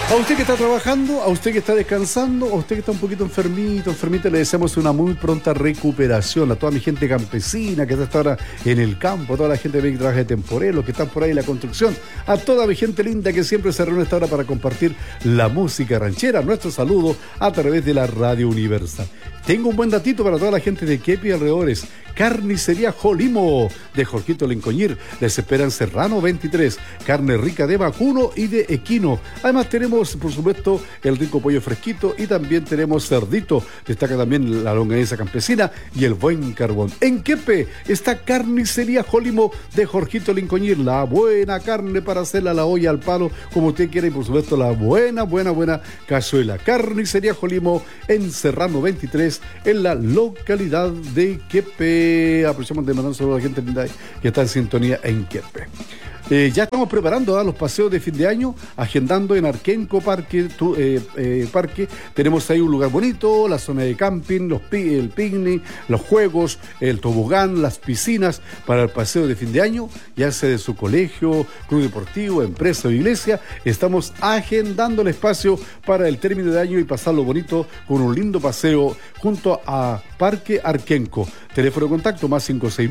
A usted que está trabajando, a usted que está descansando, a usted que está un poquito enfermito, enfermita, le deseamos una muy pronta recuperación. A toda mi gente campesina que está ahora en el campo, a toda la gente que trabaja de temporero, los que están por ahí en la construcción, a toda mi gente linda que siempre se reúne a esta hora para compartir la música ranchera. Nuestro saludo a través de la Radio Universal. Tengo un buen datito para toda la gente de Quepe y alrededores. Carnicería Jolimo de Jorgito Lincoñir. Les espera en Serrano 23. Carne rica de vacuno y de equino. Además tenemos, por supuesto, el rico pollo fresquito y también tenemos cerdito. Destaca también la longaniza campesina y el buen carbón. En Quepe está Carnicería Jolimo de Jorgito Lincoñir. La buena carne para hacerla a la olla, al palo, como usted quiera. Y por supuesto la buena cazuela. Carnicería Jolimo en Serrano 23, en la localidad de Quepe. Aprovechamos de mandar un saludo a la gente linda que está en sintonía en Quepe. Ya estamos preparando los paseos de fin de año, agendando en Arquenco Parque. Tenemos ahí un lugar bonito, la zona de camping, el picnic, los juegos, el tobogán, las piscinas para el paseo de fin de año, ya sea de su colegio, club deportivo, empresa o iglesia. Estamos agendando el espacio para el término de año y pasarlo bonito con un lindo paseo junto a Parque Arquenco. Teléfono de contacto más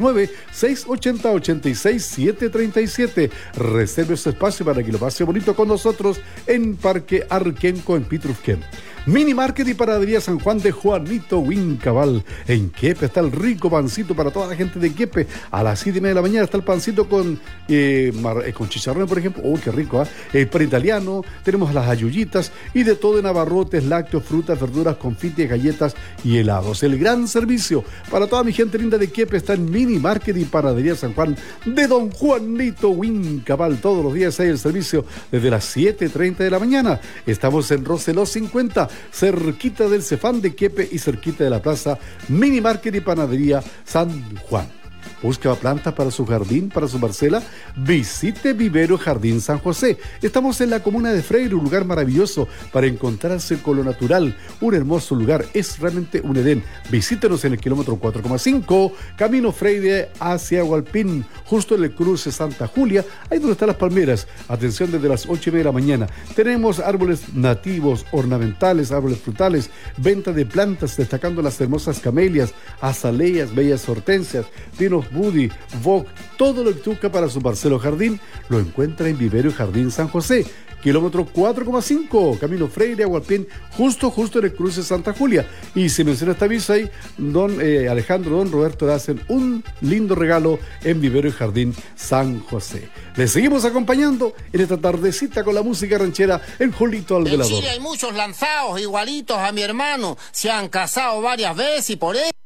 569-680-86737. Reserve su espacio para que lo pase bonito con nosotros en Parque Arquenco en Pitrufquén. Mini Market y Panadería San Juan de Juanito Wincabal. En Quepe está el rico pancito para toda la gente de Quepe. A las 7:30 de la mañana está el pancito con chicharrón, por ejemplo. ¡Oh, qué rico! El pan italiano, tenemos las ayullitas y de todo en abarrotes, lácteos, frutas, verduras, confites, galletas y helados. El gran servicio para toda mi gente linda de Quepe está en Mini Market y Panadería San Juan de Don Juanito Wincabal. Todos los días hay el servicio desde las 7:30 de la mañana. Estamos en Roseló 50, cerquita del Cefán de Quepe y cerquita de la plaza Mini Market y Panadería San Juan. Busca plantas para su jardín, para su parcela. Visite Vivero Jardín San José. Estamos en la comuna de Freire, un lugar maravilloso para encontrarse con lo natural. Un hermoso lugar, es realmente un Edén. Visítenos en el kilómetro 4,5, camino Freire hacia Hualpín, justo en el cruce Santa Julia, ahí donde están las palmeras. Atención, desde las 8:30 de la mañana. Tenemos árboles nativos, ornamentales, árboles frutales, venta de plantas, destacando las hermosas camelias, azaleas, bellas hortensias, pinos Buddy, Vogue, todo lo que busca para su parcelo o jardín lo encuentra en Vivero Jardín San José, kilómetro 4,5, camino Freire a Hualpín, justo en el cruce Santa Julia. Y si menciona esta visa ahí, don Alejandro, don Roberto le hacen un lindo regalo en Vivero y Jardín San José. Les seguimos acompañando en esta tardecita con la música ranchera en Jolito al Velador. En Chile hay muchos lanzados igualitos a mi hermano, se han casado varias veces y por eso